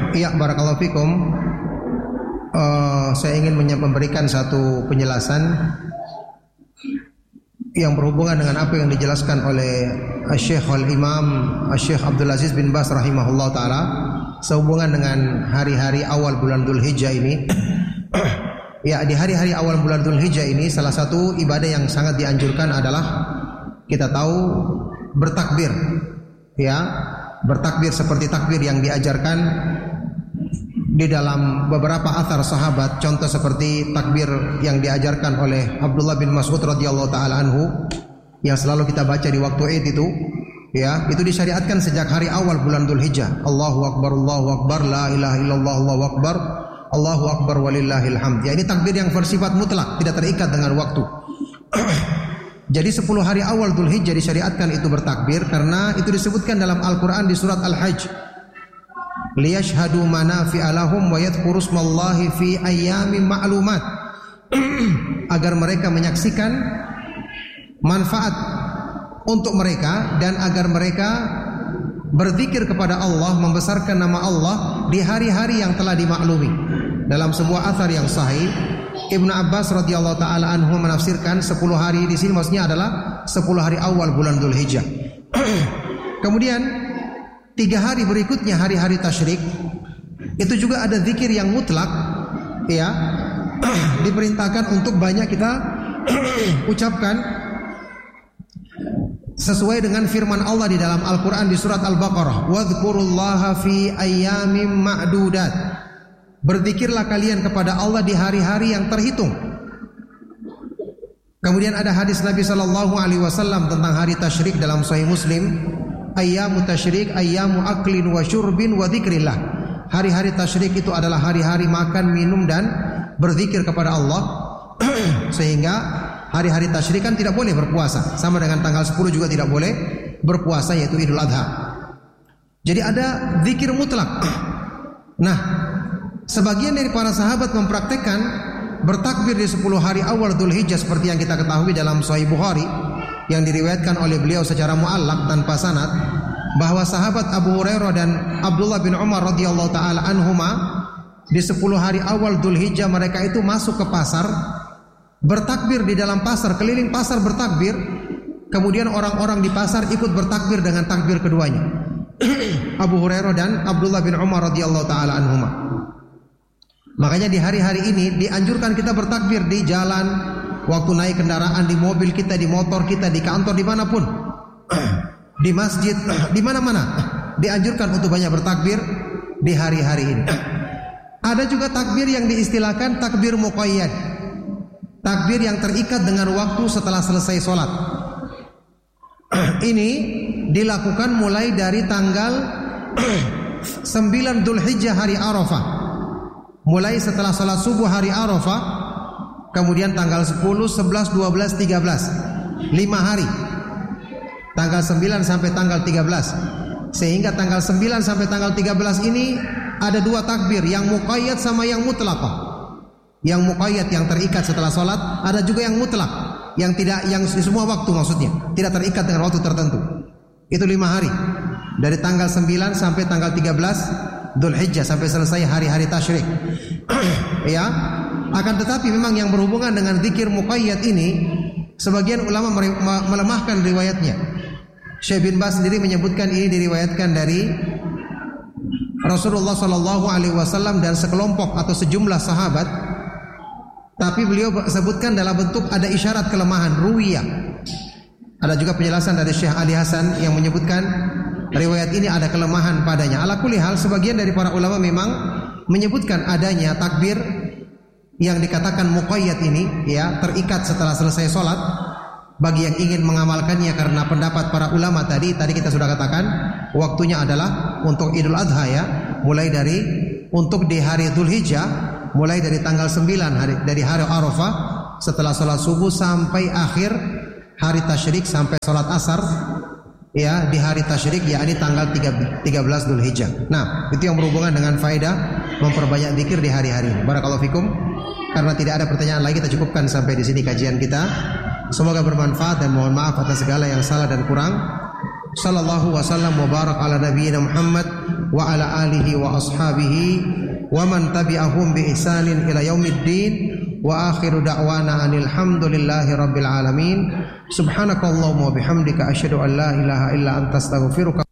Ya, barakallahu fikum. Saya ingin memberikan satu penjelasan yang berhubungan dengan apa yang dijelaskan oleh Syekh Al-Imam Syekh Abdul Aziz bin Baz rahimahullah ta'ala sehubungan dengan hari-hari awal bulan Dzulhijjah ini. Ya, di hari-hari awal bulan Dzulhijjah ini salah satu ibadah yang sangat dianjurkan adalah kita tahu bertakbir. Ya, bertakbir seperti takbir yang diajarkan di dalam beberapa athar sahabat, contoh seperti takbir yang diajarkan oleh Abdullah bin Mas'ud radhiyallahu taala anhu yang selalu kita baca di waktu Id itu, ya, itu disyariatkan sejak hari awal bulan Dzulhijjah. Allahu akbar, la ilaha illallah, Allahu akbar, Allahu akbar walillahil hamd. Ya, ini takbir yang bersifat mutlak, tidak terikat dengan waktu. Jadi 10 hari awal Dzulhijjah disyariatkan itu bertakbir karena itu disebutkan dalam Al-Qur'an di surat Al-Hajj. Liyashhadu manafi'a lahum wa yadhkuru smallahi fi ayyamin ma'lumat. Agar mereka menyaksikan manfaat untuk mereka dan agar mereka berzikir kepada Allah, membesarkan nama Allah di hari-hari yang telah dimaklumi. Dalam sebuah athar yang sahih, Ibnu Abbas radhiyallahu taala anhu menafsirkan 10 hari di sini maksudnya adalah 10 hari awal bulan Dzulhijjah. Kemudian 3 hari berikutnya hari-hari tasyrik itu juga ada zikir yang mutlak, ya, diperintahkan untuk banyak kita ucapkan sesuai dengan firman Allah di dalam Al-Quran di surat Al-Baqarah, wadhkurullaha fi ayyamin ma'dudat. Berzikirlah kalian kepada Allah di hari-hari yang terhitung. Kemudian ada hadis Nabi SAW tentang hari tasyrik dalam Sahih Muslim, ayyamu tasyrik ayyamu aklin wa syurbin wa dzikrillah. Hari-hari tasyrik itu adalah hari-hari makan, minum dan berzikir kepada Allah. Sehingga hari-hari tasyrik kan tidak boleh berpuasa, sama dengan tanggal 10 juga tidak boleh berpuasa, yaitu Idul Adha. Jadi ada zikir mutlak. Nah, sebagian dari para sahabat mempraktekkan bertakbir di 10 hari awal Dzulhijjah seperti yang kita ketahui dalam Sahih Bukhari yang diriwayatkan oleh beliau secara muallaq tanpa sanad, bahwa sahabat Abu Hurairah dan Abdullah bin Umar radhiyallahu taala anhuma di 10 hari awal Dzulhijjah mereka itu masuk ke pasar, bertakbir di dalam pasar, keliling pasar bertakbir. Kemudian orang-orang di pasar ikut bertakbir dengan takbir keduanya. Abu Hurairah dan Abdullah bin Umar radhiyallahu taala anhuma. Makanya di hari-hari ini dianjurkan kita bertakbir di jalan, waktu naik kendaraan, di mobil kita, di motor kita, di kantor, dimanapun, di masjid, di mana-mana dianjurkan untuk banyak bertakbir di hari-hari ini. Ada juga takbir yang diistilahkan takbir muqayyad, takbir yang terikat dengan waktu setelah selesai sholat. Ini dilakukan mulai dari tanggal 9 Dzulhijjah hari Arafah, mulai setelah sholat subuh hari Arafah, kemudian tanggal 10, 11, 12, 13, 5 hari, tanggal 9 sampai tanggal 13. Sehingga tanggal 9 sampai tanggal 13 ini ada 2 takbir, yang muqayyad sama yang mutlaqah. Yang muqayyad yang terikat setelah sholat, ada juga yang mutlak, yang tidak, yang di semua waktu, maksudnya tidak terikat dengan waktu tertentu. Itu 5 hari, dari tanggal 9 sampai tanggal 13 Dzulhijjah sampai selesai hari-hari tasyrik. Ya, akan tetapi memang yang berhubungan dengan zikir muqayyad ini, sebagian ulama melemahkan riwayatnya. Syekh bin Baz sendiri menyebutkan ini diriwayatkan dari Rasulullah SAW dan sekelompok atau sejumlah sahabat, tapi beliau sebutkan dalam bentuk ada isyarat kelemahan, ruwiyah. Ada juga penjelasan dari Syekh Ali Hasan yang menyebutkan riwayat ini ada kelemahan padanya. Ala kulli hal, sebagian dari para ulama memang menyebutkan adanya takbir yang dikatakan muqayyad ini, ya, terikat setelah selesai sholat, bagi yang ingin mengamalkannya, karena pendapat para ulama tadi kita sudah katakan waktunya adalah untuk Idul Adha, ya, mulai dari untuk di hari Dzulhijjah, mulai dari tanggal 9 dari hari Arafah setelah sholat subuh sampai akhir hari tasyrik sampai sholat asar, ya, di hari tasyrik, yakni tanggal 13 Dzulhijjah. Nah, itu yang berhubungan dengan faedah memperbanyak zikir di hari-hari ini. Barakallahu fikum. Karena tidak ada pertanyaan lagi, kita cukupkan sampai di sini kajian kita. Semoga bermanfaat dan mohon maaf atas segala yang salah dan kurang. Sallallahu wasallam wa barak ala nabiyyina Muhammad wa ala alihi wa ashabihi wa man tabi'ahum bi ihsanin ila yaumiddin wa akhiru da'wana anil hamdulillahi rabbil alamin. Subhanakallahumma wa bihamdika asyhadu an la ilaha illa anta astaghfiruka